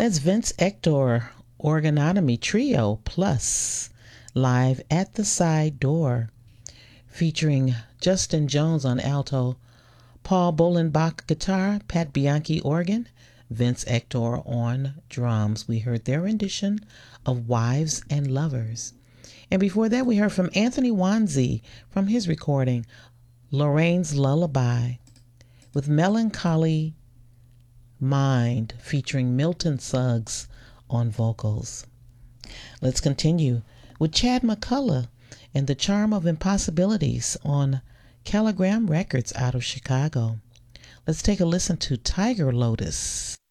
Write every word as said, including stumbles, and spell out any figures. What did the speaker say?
That's Vince Ector Organotomy Trio Plus live at the side door, featuring Justin Jones on alto, Paul Bolenbach guitar, Pat Bianchi organ, Vince Ector on drums. We heard their rendition of Wives and Lovers. And before that, we heard from Anthony Wanzi from his recording, Lorraine's Lullaby, with Melancholy Mind, featuring Milton Suggs on vocals. Let's continue with Chad McCullough and The Charm of Impossibilities on Caligram Records out of Chicago. Let's take a listen to Tiger Lotus.